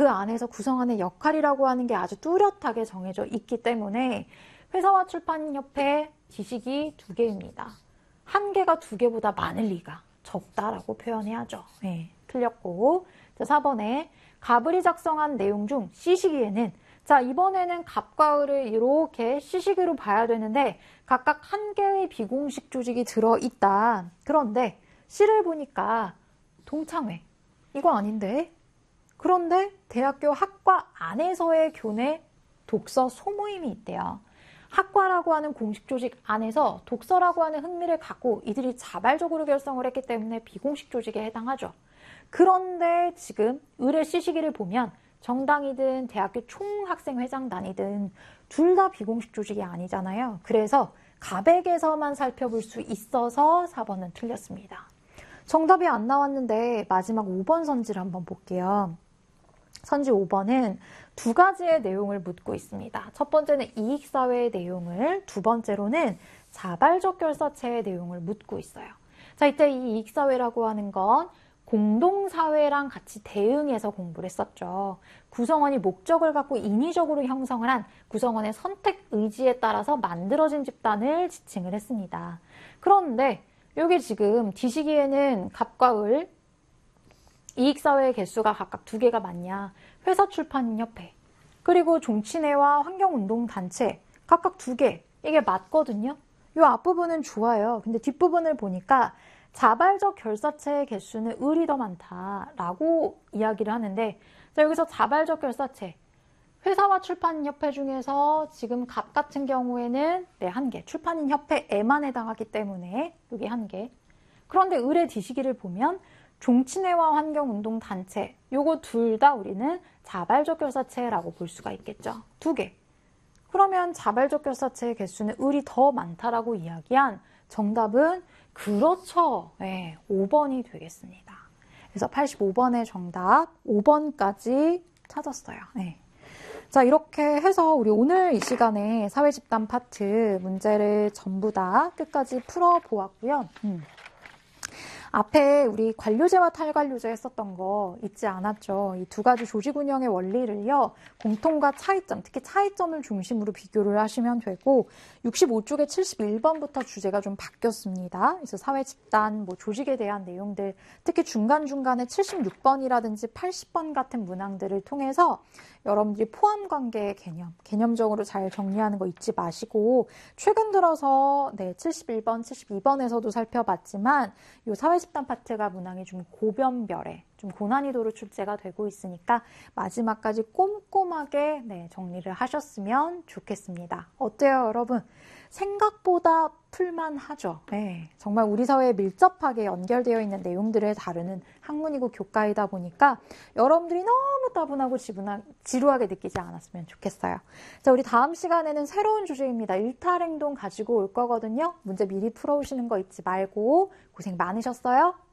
그 안에서 구성하는 역할이라고 하는 게 아주 뚜렷하게 정해져 있기 때문에 회사와 출판협회 지식이 2개입니다. 1개가 2개보다 많을 리가 적다라고 표현해야죠. 네, 틀렸고. 자, 4번에 가을이 작성한 내용 중 C시기에는, 자, 이번에는 갑과 을을 이렇게 C시기로 봐야 되는데 각각 1개의 비공식 조직이 들어있다. 그런데 C를 보니까 동창회, 이거 아닌데? 그런데 대학교 학과 안에서의 교내 독서 소모임이 있대요. 학과라고 하는 공식 조직 안에서 독서라고 하는 흥미를 갖고 이들이 자발적으로 결성을 했기 때문에 비공식 조직에 해당하죠. 그런데 지금 을의 C시기를 보면 정당이든 대학교 총학생회장단이든 둘 다 비공식 조직이 아니잖아요. 그래서 갑액에서만 살펴볼 수 있어서 4번은 틀렸습니다. 정답이 안 나왔는데 마지막 5번 선지를 한번 볼게요. 선지 5번은 2가지의 내용을 묻고 있습니다. 첫 번째는 이익사회의 내용을, 2번째로는 자발적 결사체의 내용을 묻고 있어요. 자, 이때 이 이익사회라고 하는 건 공동사회랑 같이 대응해서 공부를 했었죠. 구성원이 목적을 갖고 인위적으로 형성을 한 구성원의 선택 의지에 따라서 만들어진 집단을 지칭을 했습니다. 그런데 여기 지금 D시기에는 갑과 을, 이익사회의 개수가 각각 2개가 맞냐? 회사출판협회, 그리고 종친회와 환경운동단체 각각 2개, 이게 맞거든요. 이 앞부분은 좋아요. 근데 뒷부분을 보니까 자발적 결사체의 개수는 을이 더 많다라고 이야기를 하는데, 자, 여기서 자발적 결사체, 회사와 출판인협회 중에서 지금 갑 같은 경우에는 1개, 출판인협회에만 해당하기 때문에 여기 1개. 그런데 을의 D시기를 보면 종친회와 환경운동단체, 요거 둘 다 우리는 자발적 결사체라고 볼 수가 있겠죠. 2개. 그러면 자발적 결사체의 개수는 을이 더 많다라고 이야기한 정답은 그렇죠. 네, 5번이 되겠습니다. 그래서 85번의 정답 5번까지 찾았어요. 네. 자, 이렇게 해서 우리 오늘 이 시간에 사회집단 파트 문제를 전부 다 끝까지 풀어보았고요. 앞에 우리 관료제와 탈관료제 했었던 거 잊지 않았죠? 이 2가지 조직 운영의 원리를요, 공통과 차이점, 특히 차이점을 중심으로 비교를 하시면 되고, 65쪽에 71번부터 주제가 좀 바뀌었습니다. 그래서 사회 집단, 조직에 대한 내용들, 특히 중간중간에 76번이라든지 80번 같은 문항들을 통해서 여러분들이 포함관계의 개념적으로 잘 정리하는 거 잊지 마시고, 최근 들어서 71번, 72번에서도 살펴봤지만 이 사회집단 파트가 문항이 좀 고변별에 좀 고난이도로 출제가 되고 있으니까 마지막까지 꼼꼼하게 정리를 하셨으면 좋겠습니다. 어때요, 여러분? 생각보다 풀만하죠. 네, 정말 우리 사회에 밀접하게 연결되어 있는 내용들을 다루는 학문이고 교과이다 보니까 여러분들이 너무 따분하고 지루하게 느끼지 않았으면 좋겠어요. 자, 우리 다음 시간에는 새로운 주제입니다. 일탈행동 가지고 올 거거든요. 문제 미리 풀어오시는 거 잊지 말고. 고생 많으셨어요.